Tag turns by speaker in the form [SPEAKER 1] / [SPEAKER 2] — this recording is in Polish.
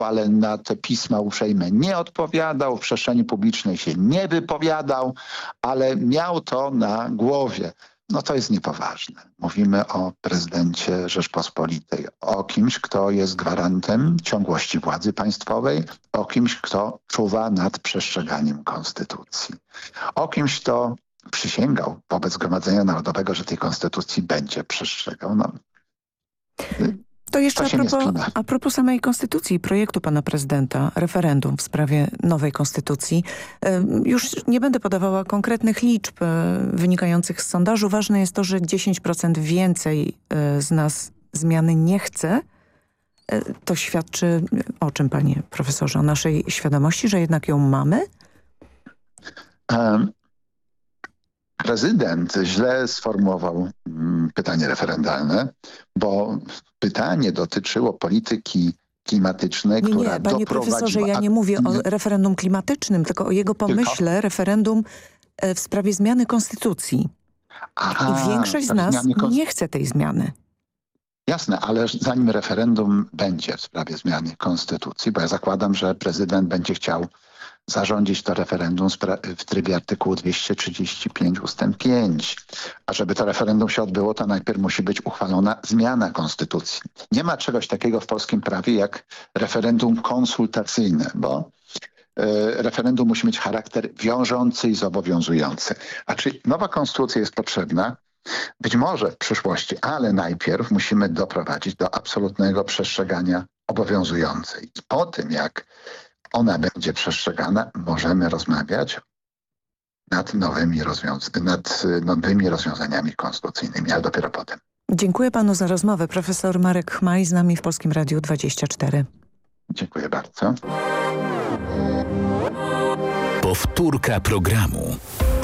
[SPEAKER 1] ale na te pisma uprzejme nie odpowiadał, w przestrzeni publicznej się nie wypowiadał, ale miał to na głowie. No to jest niepoważne. Mówimy o prezydencie Rzeczpospolitej, o kimś, kto jest gwarantem ciągłości władzy państwowej, o kimś, kto czuwa nad przestrzeganiem konstytucji, o kimś, kto przysięgał wobec Zgromadzenia Narodowego, że tej konstytucji będzie przestrzegał. No,
[SPEAKER 2] to jeszcze
[SPEAKER 1] to
[SPEAKER 2] a propos samej konstytucji, projektu pana prezydenta, referendum w sprawie nowej konstytucji. Już nie będę podawała konkretnych liczb wynikających z sondażu. Ważne jest to, że 10% więcej z nas zmiany nie chce. To świadczy o czym, panie profesorze? O naszej świadomości, że jednak ją mamy?
[SPEAKER 1] Prezydent źle sformułował pytanie referendalne, bo pytanie dotyczyło polityki klimatycznej, która
[SPEAKER 2] panie
[SPEAKER 1] doprowadziła...
[SPEAKER 2] profesorze, ja nie mówię o referendum klimatycznym, tylko o jego pomyśle, referendum w sprawie zmiany konstytucji. I większość z nas nie chce tej zmiany.
[SPEAKER 1] Jasne, ale zanim referendum będzie w sprawie zmiany konstytucji, bo ja zakładam, że prezydent będzie chciał zarządzić to referendum w trybie artykułu 235 ustęp 5. A żeby to referendum się odbyło, to najpierw musi być uchwalona zmiana konstytucji. Nie ma czegoś takiego w polskim prawie jak referendum konsultacyjne, bo referendum musi mieć charakter wiążący i zobowiązujący. A czy nowa konstytucja jest potrzebna? Być może w przyszłości, ale najpierw musimy doprowadzić do absolutnego przestrzegania obowiązującej. I po tym, jak ona będzie przestrzegana, możemy rozmawiać nad nowymi rozwiązaniami konstytucyjnymi, ale dopiero potem.
[SPEAKER 2] Dziękuję panu za rozmowę. Profesor Marek Chmaj z nami w Polskim Radiu 24.
[SPEAKER 1] Dziękuję bardzo.
[SPEAKER 3] Powtórka programu.